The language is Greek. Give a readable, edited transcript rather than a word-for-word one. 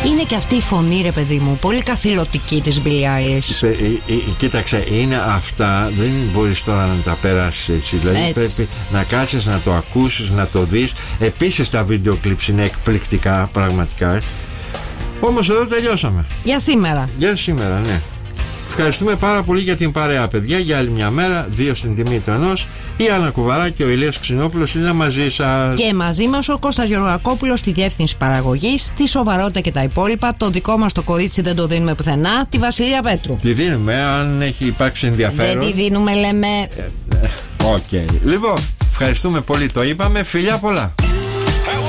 Είναι και αυτή η φωνή, ρε παιδί μου, πολύ καθηλωτική της Billie Eilish. Κοίταξε, είναι αυτά, δεν μπορείς τώρα να τα περάσεις έτσι. Δηλαδή έτσι. πρέπει να κάτσεις να το ακούσεις, να το δεις. Επίσης τα βίντεο κλιπς είναι εκπληκτικά, πραγματικά. Όμως εδώ τελειώσαμε. Για σήμερα. Για σήμερα, ναι. Ευχαριστούμε πάρα πολύ για την παρέα, παιδιά. Για άλλη μια μέρα, 2 στην τιμή του ενός. Η Άννα Κουβαρά και ο Ηλίας Ξινόπουλος είναι μαζί σας. Και μαζί μας ο Κώστας Γεωργακόπουλος στη διεύθυνση παραγωγής, τη σοβαρότητα και τα υπόλοιπα. Το δικό μας το κορίτσι δεν το δίνουμε πουθενά, τη Βασιλεία Πέτρου. Τη δίνουμε, αν έχει υπάρξει ενδιαφέρον. Δεν τη δίνουμε, λέμε. Οκ. Λοιπόν, ευχαριστούμε πολύ, το είπαμε. Φιλιά πολλά.